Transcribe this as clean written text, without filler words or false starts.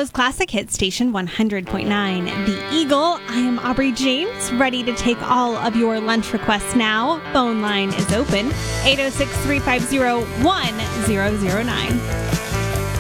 Toronto's classic hit station 100.9, The Eagle. I am Aubrey James, ready to take all of your lunch requests now. Phone line is open, 806-350-1009.